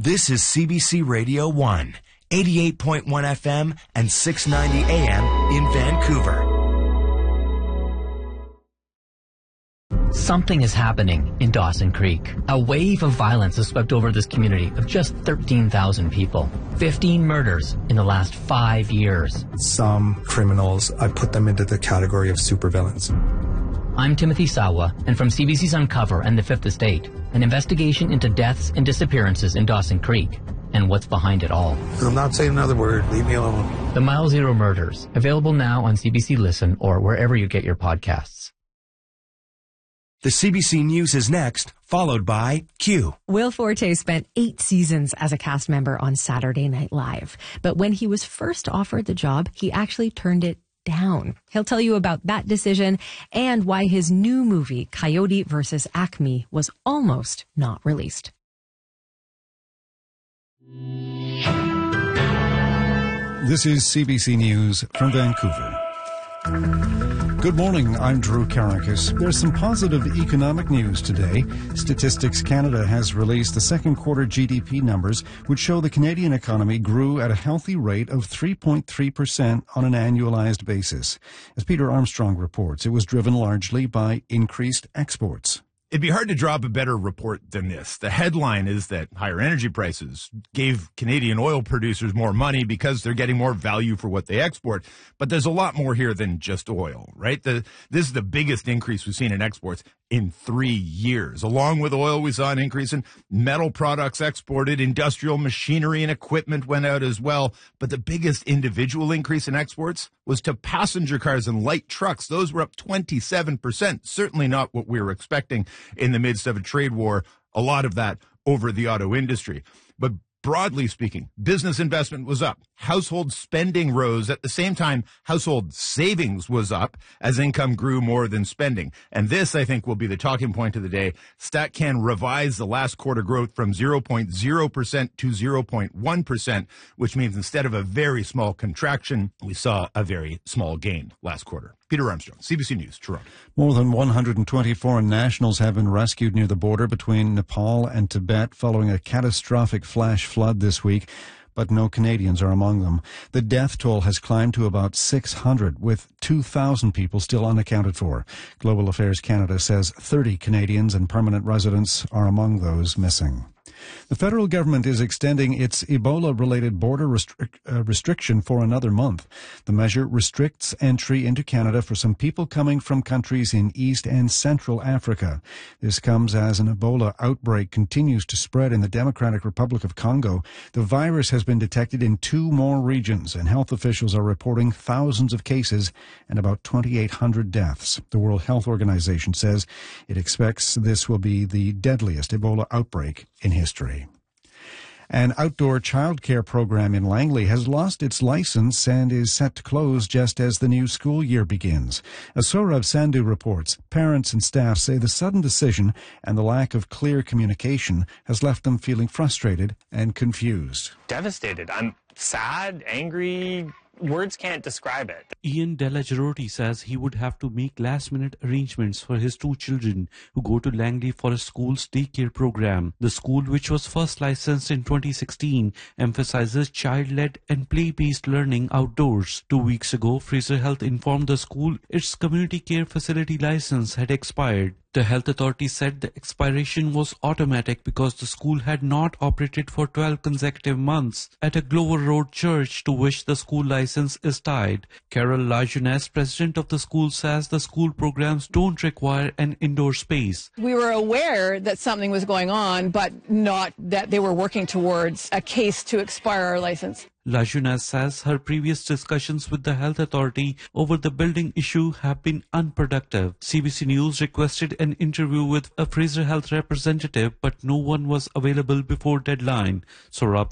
This is CBC Radio 1, 88.1 FM and 690 AM in Vancouver. Something is happening in Dawson Creek. A wave of violence has swept over this community of just 13,000 people. 15 murders in the last 5 years. Some criminals, I put them into the category of supervillains. I'm Timothy Sawa, and from CBC's Uncover and The Fifth Estate, an investigation into deaths and disappearances in Dawson Creek and what's behind it all. I'm not saying another word. Leave me alone. The Mile Zero Murders, available now on CBC Listen or wherever you get your podcasts. The CBC News is next, followed by Q. Will Forte spent 8 seasons as a cast member on Saturday Night Live. But when he was first offered the job, he actually turned it down. He'll tell you about that decision and why his new movie, Coyote vs. Acme, was almost not released. This is CBC News from Vancouver. Good morning, I'm Drew Karakis. There's some positive economic news today. Statistics Canada has released the second quarter GDP numbers, which show the Canadian economy grew at a healthy rate of 3.3% on an annualized basis. As Peter Armstrong reports, it was driven largely by increased exports. It'd be hard to draw up a better report than this. The headline is that higher energy prices gave Canadian oil producers more money because they're getting more value for what they export. But there's a lot more here than just oil, right? This is the biggest increase we've seen in exports in 3 years. Along with oil, we saw an increase in metal products exported. Industrial machinery and equipment went out as well. But the biggest individual increase in exports was to passenger cars and light trucks. Those were up 27%. Certainly not what we were expecting in the midst of a trade war. A lot of that over the auto industry. But broadly speaking, business investment was up. Household spending rose. At the same time, household savings was up as income grew more than spending. And this, I think, will be the talking point of the day. StatCan revised the last quarter growth from 0.0% to 0.1%, which means instead of a very small contraction, we saw a very small gain last quarter. Peter Armstrong, CBC News, Toronto. More than 120 foreign nationals have been rescued near the border between Nepal and Tibet following a catastrophic flash flood this week, but no Canadians are among them. The death toll has climbed to about 600, with 2,000 people still unaccounted for. Global Affairs Canada says 30 Canadians and permanent residents are among those missing. The federal government is extending its Ebola-related border restriction for another month. The measure restricts entry into Canada for some people coming from countries in East and Central Africa. This comes as an Ebola outbreak continues to spread in the Democratic Republic of Congo. The virus has been detected in 2 more regions, and health officials are reporting thousands of cases and about 2,800 deaths. The World Health Organization says it expects this will be the deadliest Ebola outbreak in history. An outdoor childcare program in Langley has lost its license and is set to close just as the new school year begins. As Saurabh Sandhu reports, parents and staff say the sudden decision and the lack of clear communication has left them feeling frustrated and confused. Devastated. I'm sad, angry. Words can't describe it. Ian Delagirotti says he would have to make last-minute arrangements for his 2 children who go to Langley for a school's daycare program. The school, which was first licensed in 2016, emphasizes child-led and play-based learning outdoors. 2 weeks ago, Fraser Health informed the school its community care facility license had expired. The health authority said the expiration was automatic because the school had not operated for 12 consecutive months at a Glover Road church to which the school license is tied. Carol Lajeunesse, president of the school, says the school programs don't require an indoor space. We were aware that something was going on, but not that they were working towards a case to expire our license. Lajeunesse says her previous discussions with the health authority over the building issue have been unproductive. CBC News requested an interview with a Fraser Health representative, but no one was available before deadline. Saurabh